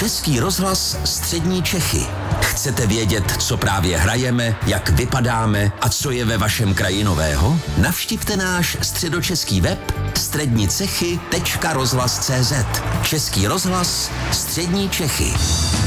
Český rozhlas Střední Čechy. Chcete vědět, co právě hrajeme, jak vypadáme a co je ve vašem kraji nového? Navštivte náš středočeský web střednicechy.rozhlas.cz. Český rozhlas Střední Čechy.